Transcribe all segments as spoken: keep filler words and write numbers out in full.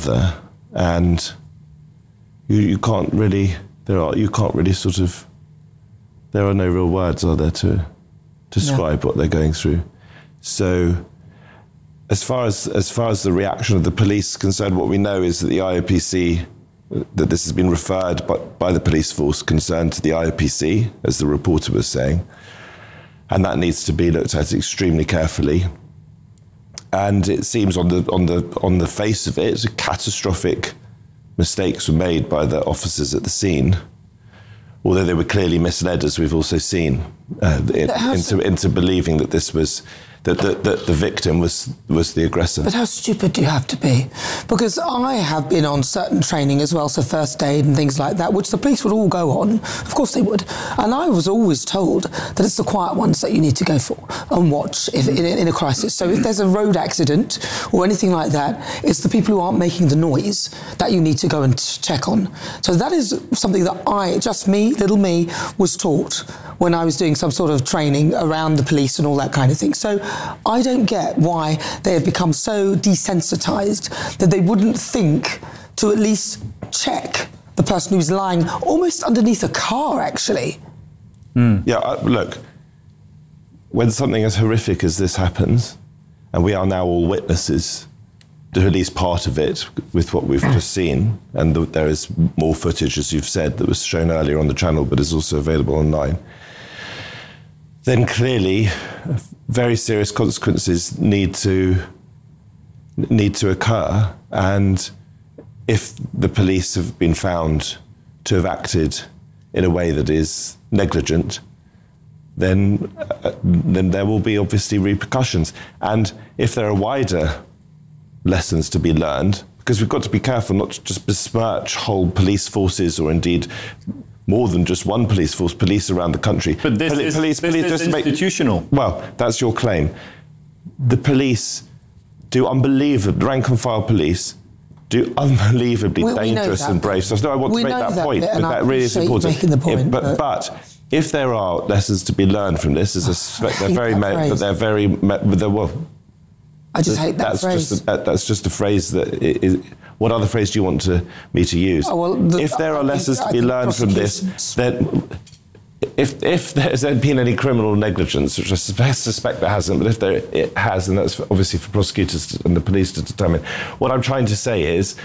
there, and you, you can't really, there are, you can't really sort of, there are no real words, are there, to describe yeah. what they're going through. So as far as, as far as the reaction of the police is concerned, what we know is that the I O P C, that this has been referred by, by the police force concerned to the I O P C, as the reporter was saying, and that needs to be looked at extremely carefully. And it seems on the on the on the face of it, catastrophic mistakes were made by the officers at the scene, although they were clearly misled, as we've also seen, uh, in, into into believing that this was that the, that the victim was was the aggressor. But how stupid do you have to be? Because I have been on certain training as well, so first aid and things like that, which the police would all go on. Of course they would. And I was always told that it's the quiet ones that you need to go for and watch if, in, in a crisis. So if there's a road accident or anything like that, it's the people who aren't making the noise that you need to go and check on. So that is something that I, just me, little me, was taught when I was doing some sort of training around the police and all that kind of thing. So I don't get why they have become so desensitized that they wouldn't think to at least check the person who's lying almost underneath a car, actually. Mm. Yeah, uh, look, when something as horrific as this happens, and we are now all witnesses to at least part of it with what we've just seen, and the, there is more footage, as you've said, that was shown earlier on the channel, but is also available online, then clearly very serious consequences need to need to occur. And if the police have been found to have acted in a way that is negligent, then uh, then there will be obviously repercussions. And if there are wider lessons to be learned, because we've got to be careful not to just besmirch whole police forces, or indeed more than just one police force, police around the country. But this Poli- is, police, this police, is just to make, institutional. Well, that's your claim. The police do unbelievable, rank and file police do unbelievably we, dangerous we and brave stuff. No, I want we to make that, that point, bit, but that really is important. Making the point, it, but, but, but if there are lessons to be learned from this, as I suspect they're very, that me- but they're very, me- they're, well, I just hate that that's phrase. Just a, that's just a phrase that is. What other phrase do you want to, me to use? Oh, well, the, if there are I lessons think, to be learned from this, then if if there's been any criminal negligence, which I suspect, suspect there hasn't, but if there it has, and that's obviously for prosecutors and the police to determine. What I'm trying to say is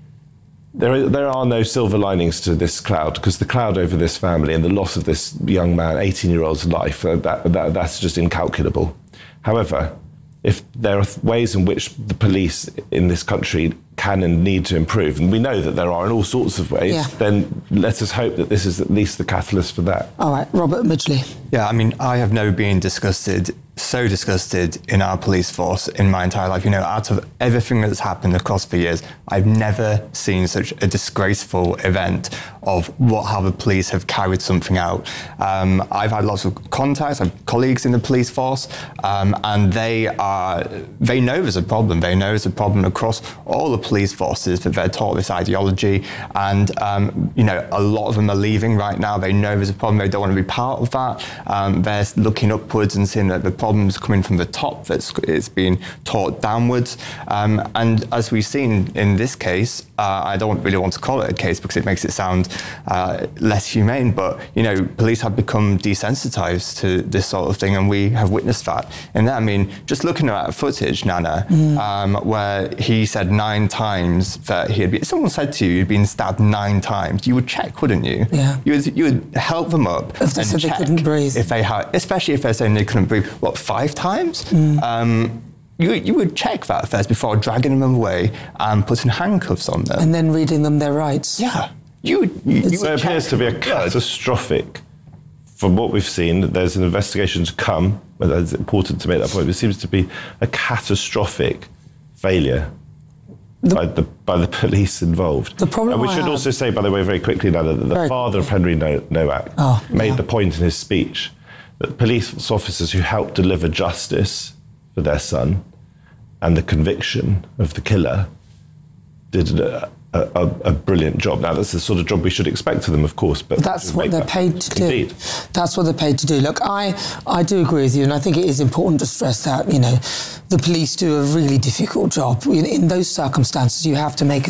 there are, there are no silver linings to this cloud, because the cloud over this family and the loss of this young man, eighteen-year-old's life, uh, that, that that's just incalculable. However, if there are ways in which the police in this country can and need to improve, and we know that there are in all sorts of ways, yeah. then let us hope that this is at least the catalyst for that. All right, Robert Midgley. Yeah, I mean, I have never been disgusted, so disgusted in our police force in my entire life. You know, out of everything that's happened across the years, I've never seen such a disgraceful event of what how the police have carried something out. Um, I've had lots of contacts, I have colleagues in the police force, um, and they are, they know there's a problem. They know there's a problem across all the police forces, that they're taught this ideology, and um, you know, a lot of them are leaving right now. They know there's a problem. They don't want to be part of that. Um, they're looking upwards and seeing that the problem's coming from the top, that's it's being taught downwards. Um, and as we've seen in this case, uh, I don't really want to call it a case because it makes it sound uh, less humane, but you know, police have become desensitized to this sort of thing, and we have witnessed that. And that, I mean, just looking at footage, Nana, mm. um, where he said nine times that he had been, someone said to you, you'd been stabbed nine times, you would check, wouldn't you? Yeah. You would, you would help them up if they and said check they couldn't breathe. If they had, especially if they're saying they couldn't breathe, what, five times? Mm. Um, You, you would check that first before dragging them away and putting handcuffs on them. And then reading them their rights. Yeah. You would, you, you so would it appears to be a catastrophic, from what we've seen, there's an investigation to come, but it's important to make that point, but it seems to be a catastrophic failure the, by, the, by the police involved. The problem and we I should have, also say, by the way, very quickly now, that the very father of Henry no- Nowak oh, made yeah. the point in his speech that police officers who helped deliver justice for their son and the conviction of the killer did a, a, a brilliant job. Now, that's the sort of job we should expect of them, of course, but that's what they're paid to do. Indeed. That's what they're paid to do. Look, I, I do agree with you, and I think it is important to stress that, you know, the police do a really difficult job. In, in those circumstances, you have to make